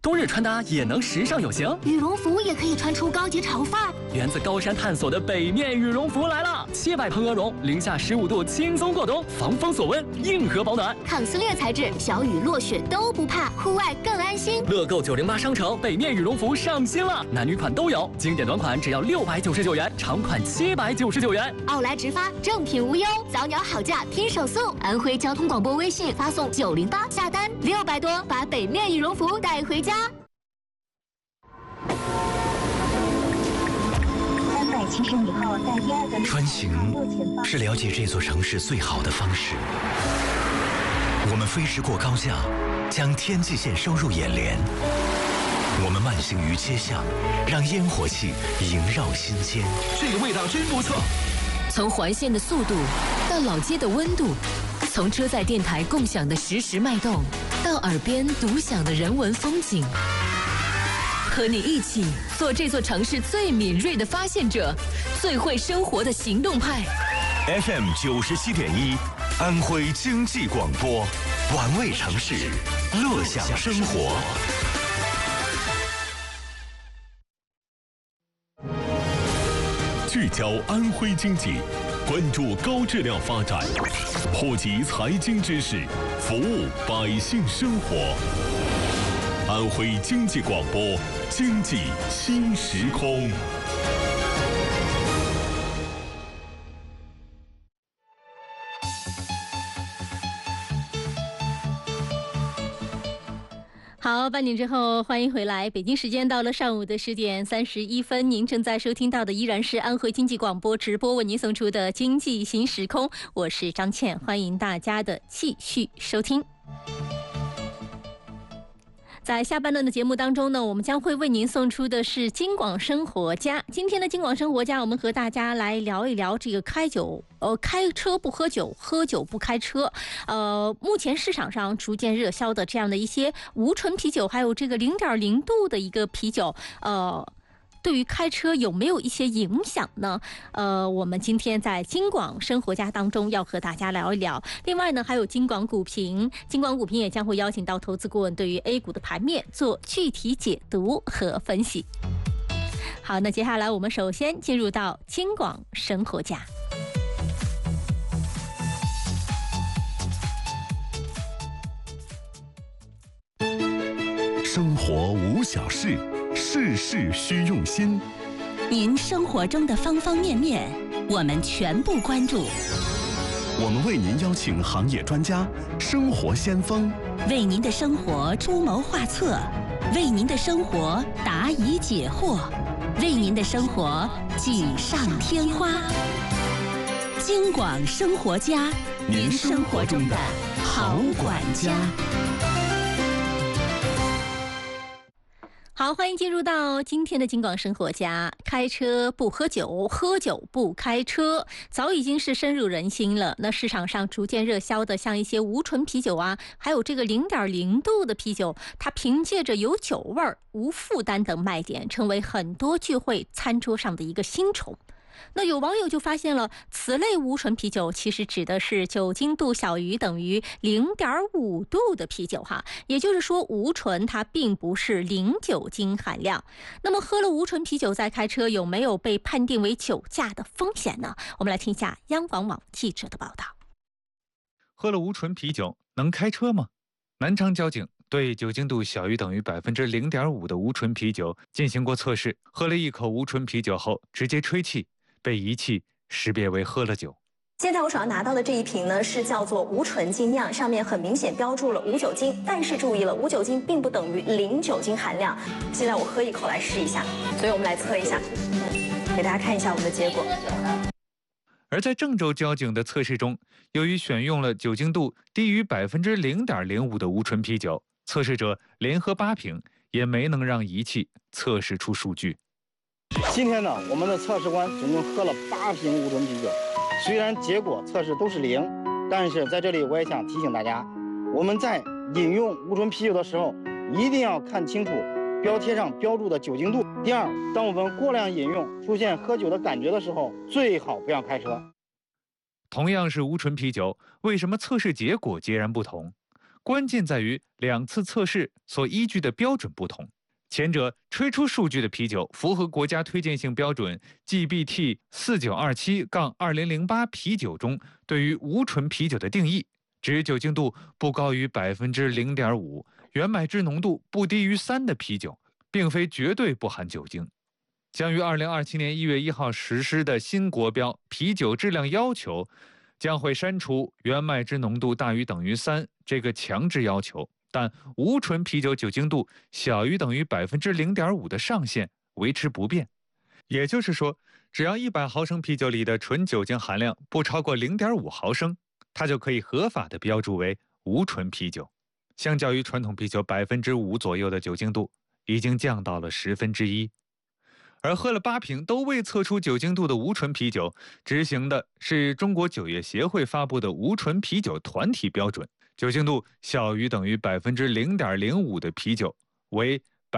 冬日穿搭也能时尚有型， 羽绒服也可以穿出高级潮范儿。 源自高山探索的北面羽绒服来了，700蓬鹅绒，零下15度轻松过冬，防风锁温，硬核保暖， 抗撕裂材质，小雨落雪都不怕，户外更安心。 乐购908商城北面羽绒服上新了，男女款都有，经典短款只要699元，长款799元。 奥莱直发，正品无忧，早鸟好价拼手速。安徽交通广播微信发送908下单600多，把北面羽绒服带回家。 370米后，在第2个穿行是了解这座城市最好的方式。我们飞驰过高架，将天际线收入眼帘。我们慢行于街巷，让烟火气萦绕心间。 这个味道真不错。 从环线的速度到老街的温度，从车载电台共享的实时脉动，到耳边独享的人文风景。和你一起做这座城市最敏锐的发现者，最会生活的行动派。 FM 97.1，安徽经济广播，玩味城市，乐享生活。 聚焦安徽经济，关注高质量发展，普及财经知识，服务百姓生活。安徽经济广播，经济新时空。 好，8点之后欢迎回来。北京时间到了上午的10点31分，您正在收听到的依然是安徽经济广播直播为您送出的经济新时空，我是张倩，欢迎大家的继续收听。在下半段的节目当中呢，我们将会为您送出的是京广生活家。今天的京广生活家，我们和大家来聊一聊这个开车不喝酒，喝酒不开车。目前市场上逐渐热销的这样的一些无醇啤酒，还有这个0.0度的一个啤酒，对于开车有没有一些影响呢？我们今天在京广生活家当中要和大家聊一聊。另外呢，还有京广股评，京广股评也将会邀请到投资顾问对于 A 股的盘面做具体解读和分析。好，那接下来我们首先进入到京广生活家。 生活无小事，事事需用心。 您生活中的方方面面，我们全部关注。 我们为您邀请行业专家、生活先锋， 为您的生活出谋划策，为您的生活答疑解惑，为您的生活锦上添花。京广生活家，您生活中的好管家。 好，欢迎进入到今天的京广生活家。开车不喝酒，喝酒不开车，早已经是深入人心了。那市场上逐渐热销的，像一些无醇啤酒啊，还有这个0.0度的啤酒，它凭借着有酒味儿、无负担等卖点，成为很多聚会餐桌上的一个新宠。那有网友就发现了，此类无醇啤酒其实指的是酒精度小于等于0.5度的啤酒哈，也就是说无醇它并不是零酒精含量。那么喝了无醇啤酒再开车，有没有被判定为酒驾的风险呢？我们来听一下央广网记者的报道。 喝了无醇啤酒能开车吗？南昌交警对酒精度小于等于0.5%的无醇啤酒进行过测试，喝了一口无醇啤酒后直接吹气，被仪器识别为喝了酒。 现在我手上拿到的这一瓶呢，是叫做无醇精酿，上面很明显标注了无酒精，但是注意了，无酒精并不等于零酒精含量。现在我喝一口来试一下，所以我们来测一下，给大家看一下我们的结果。 而在郑州交警的测试中，由于选用了酒精度低于0.05%的无醇啤酒，测试者连喝8瓶也没能让仪器测试出数据。 今天呢，我们的测试官总共喝了8瓶无醇啤酒，虽然结果测试都是0，但是在这里我也想提醒大家，我们在饮用无醇啤酒的时候，一定要看清楚标贴上标注的酒精度。第二，当我们过量饮用出现喝酒的感觉的时候，最好不要开车。 同样是无醇啤酒，为什么测试结果截然不同？ 关键在于两次测试所依据的标准不同。前者吹出数据的啤酒符合国家推荐性标准 GB/T4927-2008 啤酒中对于无醇啤酒的定义，指酒精度不高于 0.5%， 原麦汁浓度不低于3的啤酒，并非绝对不含酒精。将于2027年1月1号实施的新国标啤酒质量要求，将会删除原麦汁浓度大于等于3这个强制要求，但无醇啤酒酒精度小于等于 0.5% 的上限维持不变。也就是说，只要100毫升啤酒里的纯酒精含量不超过 0.5 毫升，它就可以合法的标注为无醇啤酒。相较于传统啤酒 5% 左右的酒精度，已经降到了1/10。而喝了8瓶都未测出酒精度的无醇啤酒，执行的是中国酒业协会发布的无醇啤酒团体标准，酒精度小于等于 0.05% 的啤酒为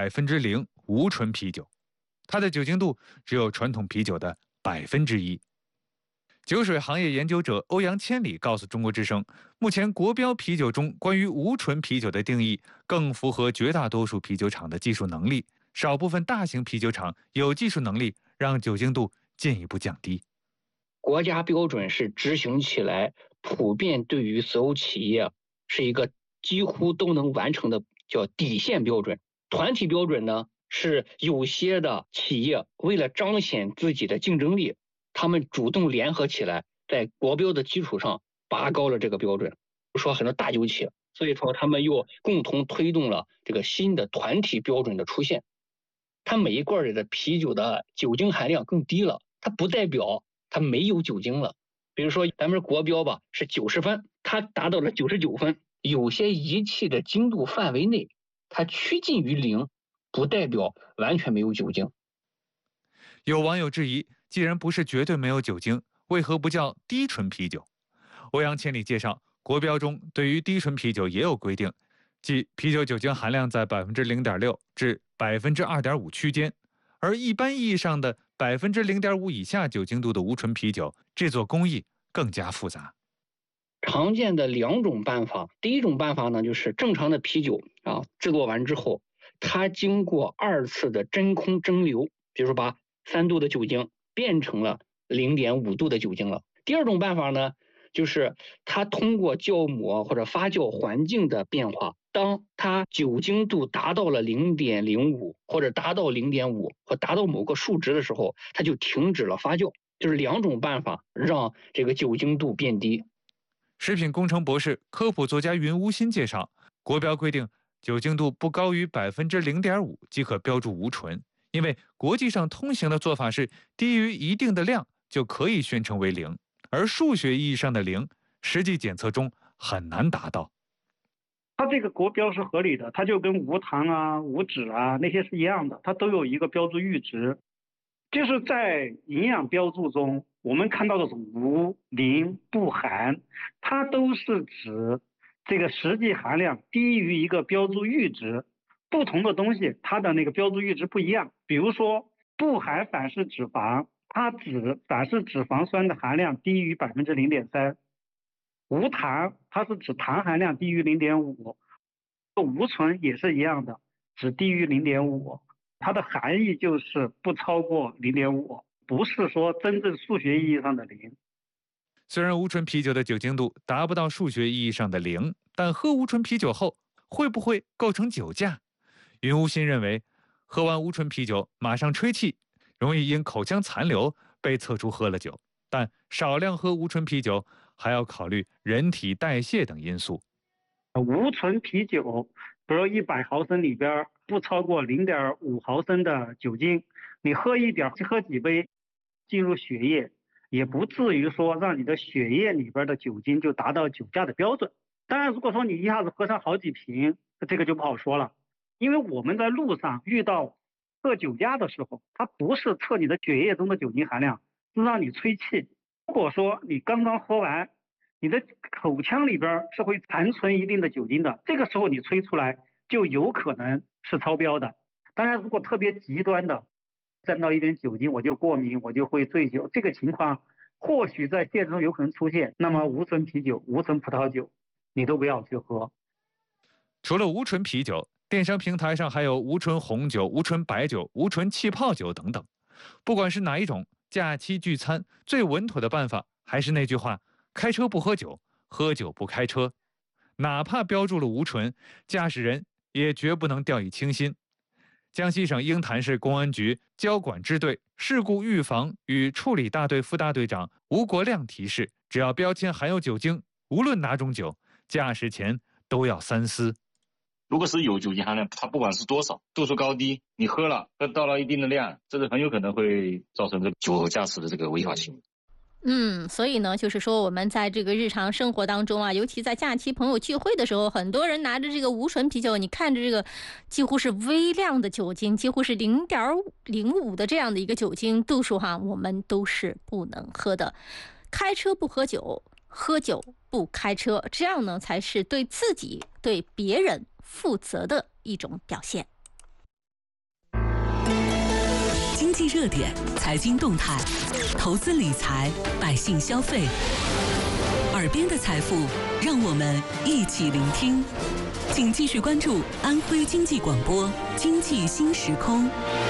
0% 无醇啤酒，它的酒精度只有传统啤酒的1%。酒水行业研究者欧阳千里告诉中国之声，目前国标啤酒中关于无醇啤酒的定义更符合绝大多数啤酒厂的技术能力，少部分大型啤酒厂有技术能力让酒精度进一步降低。 国家标准是执行起来普遍对于所有企业是一个几乎都能完成的叫底线标准。团体标准呢，是有些的企业为了彰显自己的竞争力，他们主动联合起来，在国标的基础上拔高了这个标准。比如说很多大酒企，所以说他们又共同推动了这个新的团体标准的出现。它每一罐里的啤酒的酒精含量更低了，它不代表它没有酒精了。比如说咱们国标吧是90分，它达到了99分，有些仪器的精度范围内，它趋近于0，不代表完全没有酒精。 有网友质疑，既然不是绝对没有酒精，为何不叫低醇啤酒？欧阳千里介绍，国标中对于低醇啤酒也有规定，即啤酒酒精含量在 0.6% 至 2.5% 区间，而一般意义上的 0.5% 以下酒精度的无醇啤酒，制作工艺更加复杂。 常见的2种办法，第一种办法呢，就是正常的啤酒制作完之后，它经过2次的真空蒸馏，比如说把3度的酒精变成了 0.5 度的酒精了。第二种办法呢，就是它通过酵母或者发酵环境的变化，当它酒精度达到了 0.05 或者达到 0.5 或达到某个数值的时候，它就停止了发酵。就是2种办法让这个酒精度变低。 食品工程博士、科普作家云无心介绍，国标规定酒精度不高于 0.5% 即可标注无醇，因为国际上通行的做法是低于一定的量就可以宣称为0，而数学意义上的0，实际检测中很难达到。 它这个国标是合理的，它就跟无糖啊、无脂啊那些是一样的，它都有一个标注阈值。就是在营养标注中，我们看到的是无、零、不含，它都是指这个实际含量低于一个标注阈值。不同的东西它的那个标注阈值不一样。比如说不含反式脂肪，它指反式脂肪酸的含量低于 0.3%。无糖它是指糖含量低于 0.5%。无醇也是一样的，只低于 0.5%。它的含义就是不超过 0.5， 不是说真正数学意义上的0。 虽然无醇啤酒的酒精度达不到数学意义上的0，但喝无醇啤酒后会不会构成酒驾？云无心认为，喝完无醇啤酒马上吹气，容易因口腔残留被测出喝了酒，但少量喝无醇啤酒还要考虑人体代谢等因素。 无醇啤酒比如100毫升里边不超过 0.5 毫升的酒精，你喝一点喝几杯进入血液，也不至于说让你的血液里边的酒精就达到酒驾的标准。当然如果说你一下子喝上好几瓶，这个就不好说了。因为我们在路上遇到测酒驾的时候，它不是测你的血液中的酒精含量，是让你吹气。如果说你刚刚喝完，你的口腔里边是会残存一定的酒精的，这个时候你吹出来就有可能是超标的。当然如果特别极端的沾到一点酒精我就过敏，我就会醉酒，这个情况或许在现实中有可能出现，那么无醇啤酒、无醇葡萄酒你都不要去喝。 除了无醇啤酒，电商平台上还有无醇红酒、无醇白酒、无醇气泡酒等等。不管是哪一种，假期聚餐最稳妥的办法还是那句话：开车不喝酒，喝酒不开车。哪怕标注了无醇，驾驶人也绝不能掉以轻心。江西省鹰潭市公安局交管支队事故预防与处理大队副大队长吴国亮提示：只要标签含有酒精，无论哪种酒，驾驶前都要三思。 如果是有酒精含量，它不管是多少，度数高低，你喝了到了一定的量，这是很有可能会造成这个酒后驾驶的这个违法行为。 所以呢，就是说我们在这个日常生活当中啊，尤其在假期朋友聚会的时候，很多人拿着这个无醇啤酒，你看着这个几乎是微量的酒精，几乎是0.05的这样的一个酒精度数哈，我们都是不能喝的。开车不喝酒，喝酒不开车，这样呢才是对自己对别人负责的一种表现。 经济热点、财经动态、投资理财、百姓消费，耳边的财富，让我们一起聆听。请继续关注安徽经济广播《经济新时空》。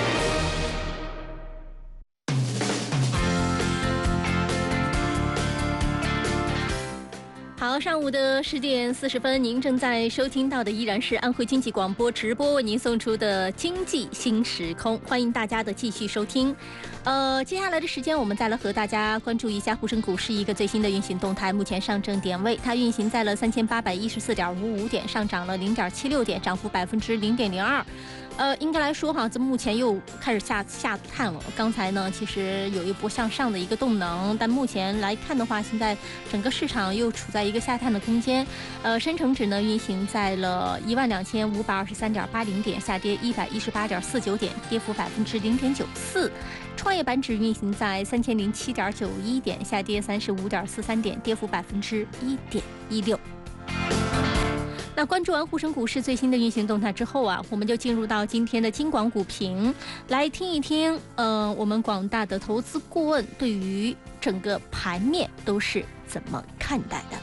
好，上午的10点40分，您正在收听到的依然是安徽经济广播直播为您送出的经济新时空，欢迎大家的继续收听。接下来的时间，我们再来和大家关注一下沪深股市一个最新的运行动态。目前上证点位，它运行在了3814.55点，上涨了0.76点，涨幅0.02%。应该来说哈，这目前又开始下探了。刚才呢，其实有一波向上的一个动能，但目前来看的话，现在整个市场又处在一个下探的空间。深成指呢运行在了12523.80点，下跌118.49点，跌幅0.94%。创业板指运行在3007.91点，下跌35.43点，跌幅1.16%。那关注完沪深股市最新的运行动态之后啊，我们就进入到今天的金广股评，来听一听我们广大的投资顾问对于整个盘面都是怎么看待的。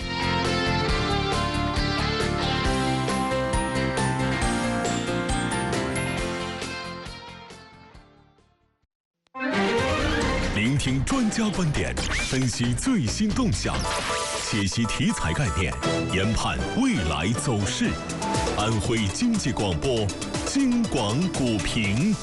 聆听专家观点，分析最新动向，解析题材概念，研判未来走势。安徽经济广播金广股评。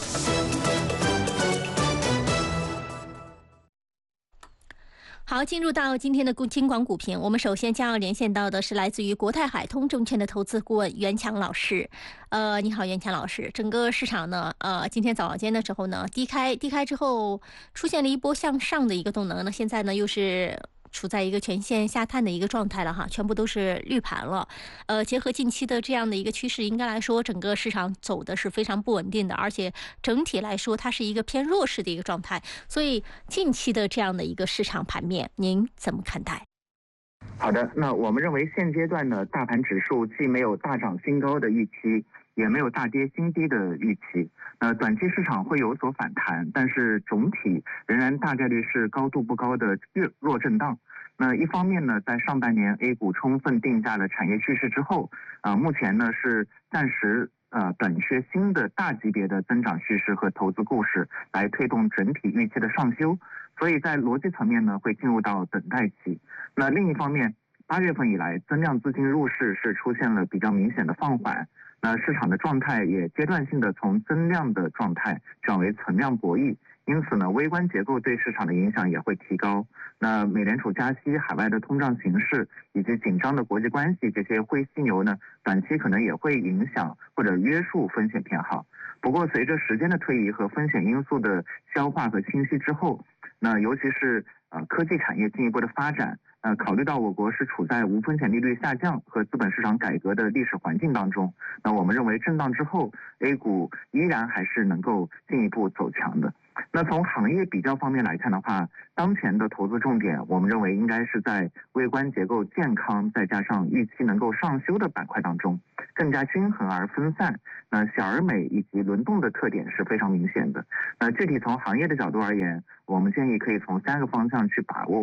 好，进入到今天的金广股评，我们首先将要连线到的是来自于国泰海通证券的投资顾问袁强老师。你好，袁强老师。整个市场呢，今天早间的时候呢，低开之后出现了一波向上的一个动能呢，现在呢又是处在一个全线下探的一个状态了哈，全部都是绿盘了。结合近期的这样的一个趋势，应该来说整个市场走的是非常不稳定的，而且整体来说它是一个偏弱势的一个状态。所以近期的这样的一个市场盘面，您怎么看待？ 好的，那我们认为现阶段呢，大盘指数既没有大涨新高的预期，也没有大跌新低的预期。短期市场会有所反弹，但是总体仍然大概率是高度不高的弱震荡。那一方面呢，在上半年 A 股充分定价了产业趋势之后，目前呢是暂时短缺新的大级别的增长趋势和投资故事来推动整体预期的上修，所以在逻辑层面呢会进入到等待期。那另一方面，8月份以来增量资金入市是出现了比较明显的放缓，那市场的状态也阶段性的从增量的状态转为存量博弈，因此呢微观结构对市场的影响也会提高。那美联储加息、海外的通胀形势以及紧张的国际关系这些灰犀牛呢，短期可能也会影响或者约束风险偏好。不过随着时间的推移和风险因素的消化和清晰之后，那尤其是科技产业进一步的发展，考虑到我国是处在无风险利率下降和资本市场改革的历史环境当中，那我们认为震荡之后 A 股依然还是能够进一步走强的。那从行业比较方面来看的话，当前的投资重点我们认为应该是在微观结构健康再加上预期能够上修的板块当中，更加均衡而分散，小而美以及轮动的特点是非常明显的。具体从行业的角度而言，我们建议可以从3个方向去把握。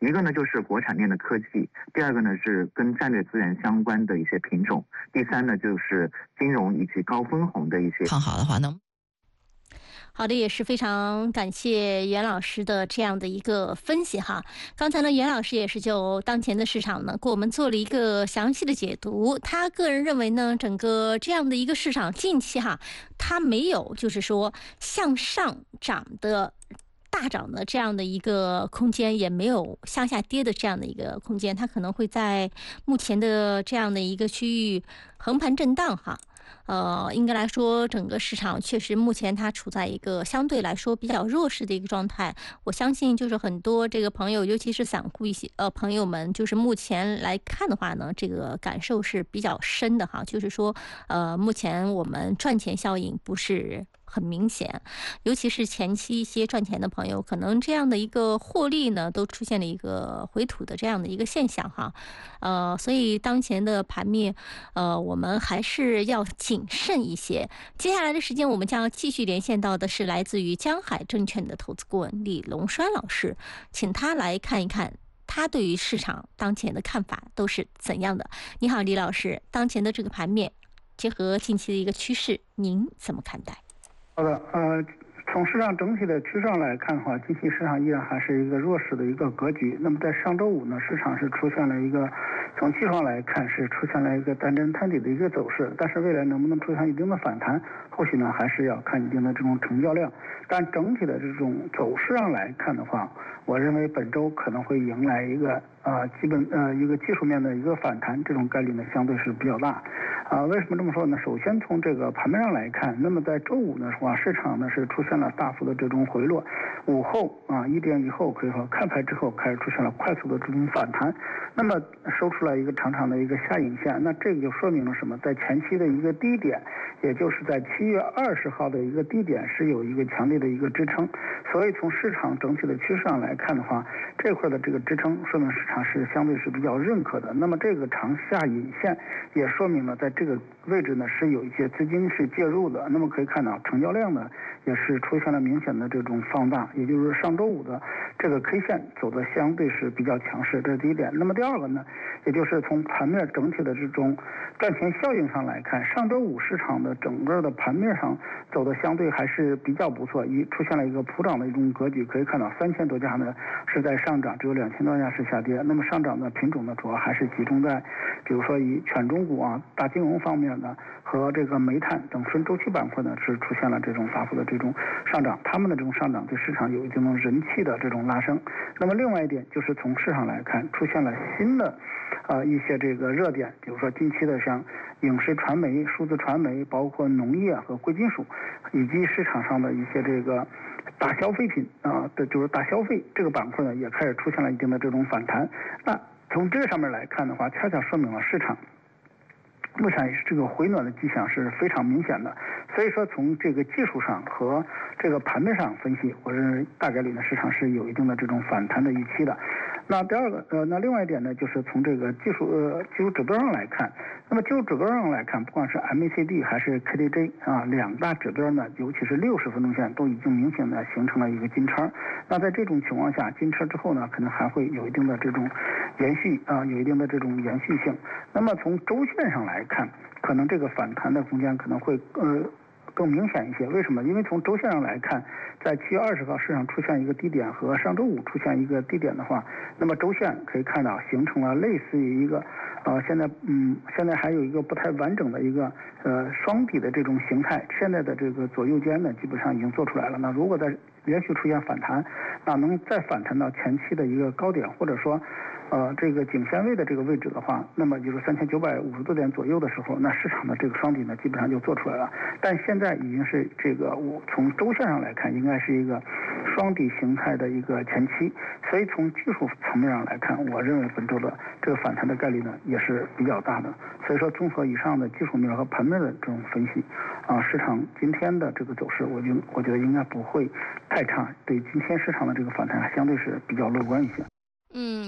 一个呢就是国产链的科技，第二个呢是跟战略资源相关的一些品种，第三呢就是金融以及高分红的一些。 看好的话呢？ 好的，也是非常感谢袁老师的这样的一个分析哈。刚才呢，袁老师也是就当前的市场呢，给我们做了一个详细的解读。他个人认为呢，整个这样的一个市场近期哈，它没有就是说向上涨的大涨的这样的一个空间，也没有向下跌的这样的一个空间，它可能会在目前的这样的一个区域横盘震荡哈。应该来说，整个市场确实目前它处在一个相对来说比较弱势的一个状态。我相信，就是很多这个朋友，尤其是散户一些朋友们，就是目前来看的话呢，这个感受是比较深的哈。就是说，目前我们赚钱效应不是很明显，尤其是前期一些赚钱的朋友，可能这样的一个获利呢，都出现了一个回吐的这样的一个现象哈。所以当前的盘面，我们还是要谨慎一些。接下来的时间，我们将要继续连线到的是来自于江海证券的投资顾问李龙栓老师，请他来看一看他对于市场当前的看法都是怎样的。你好，李老师，当前的这个盘面结合近期的一个趋势，您怎么看待？ 好的，从市场整体的趋势上来看的话，近期市场依然还是一个弱势的一个格局。那么在上周五呢，市场是出现了一个从技术上来看是出现了一个单针探底的一个走势，但是未来能不能出现一定的反弹，后续呢还是要看一定的这种成交量。但整体的这种走势上来看的话，我认为本周可能会迎来一个一个技术面的一个反弹，这种概率呢相对是比较大。为什么这么说呢？首先从这个盘面上来看，那么在周五的话，市场呢是出现了大幅的这种回落，午后1点以后可以说开盘之后开始出现了快速的这种反弹，那么收出来一个长长的一个下影线，那这个就说明了什么？在前期的一个低点，也就是在7月20号的一个低点是有一个强烈的一个支撑，所以从市场整体的趋势上来看的话，这块的这个支撑说明市场是相对是比较认可的。那么这个长下影线也说明了在这个位置呢是有一些资金是介入的。那么可以看到成交量呢也是出现了明显的这种放大，也就是上周五的这个 K 线走的相对是比较强势，这是第一点。那么第二个呢，也就是从盘面整体的这种赚钱效应上来看，上周五市场的整个的盘面上走的相对还是比较不错，出现了一个普涨的一种格局。可以看到3000多家呢是在上涨，只有2000多家是下跌。那么上涨的品种呢主要还是集中在比如说以权重股大金融方面呢和这个煤炭等顺周期板块呢是出现了这种大幅的这种上涨，他们的这种上涨对市场有一定的人气的这种拉升。那么另外一点就是从市场来看，出现了新的一些这个热点，比如说近期的像影视传媒、数字传媒，包括农业和贵金属，以及市场上的一些这个大消费品就是大消费这个板块呢也开始出现了一定的这种反弹。那从这个上面来看的话，恰恰说明了市场目前这个回暖的迹象是非常明显的。所以说从这个技术上和这个盘面上分析，我认为大概率呢市场是有一定的这种反弹的预期的。那第二个那另外一点呢，就是从这个技术指标上来看，那么技术指标上来看，不管是 MACD 还是 KDJ 两大指标呢，尤其是60分钟线都已经明显的形成了一个金叉。那在这种情况下，金叉之后呢，可能还会有一定的这种延续有一定的这种延续性。那么从周线上来看，可能这个反弹的空间可能会更明显一些。为什么？因为从周线上来看，在7月20号市场出现一个低点和上周五出现一个低点的话，那么周线可以看到形成了类似于一个现在还有一个不太完整的一个双底的这种形态。现在的这个左右肩呢基本上已经做出来了。那如果在连续出现反弹，那能再反弹到前期的一个高点，或者说这个颈线位的这个位置的话，那么就是3950多点左右的时候，那市场的这个双底呢基本上就做出来了。但现在已经是这个从周线上来看，应该是一个双底形态的一个前期。所以从技术层面上来看，我认为本周的这个反弹的概率呢也是比较大的。所以说综合以上的技术面和盘面的这种分析市场今天的这个走势，我觉得应该不会太差，对今天市场的这个反弹相对是比较乐观一些。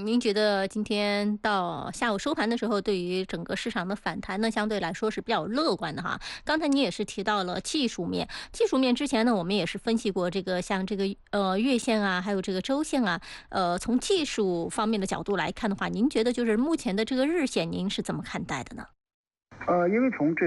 您觉得今天到下午收盘的时候，对于整个市场的反弹呢，相对来说是比较乐观的哈。刚才你也是提到了技术面，技术面之前呢，我们也是分析过这个像这个月线啊，还有这个周线啊，从技术方面的角度来看的话，您觉得就是目前的这个日线，您是怎么看待的呢？ 因为从这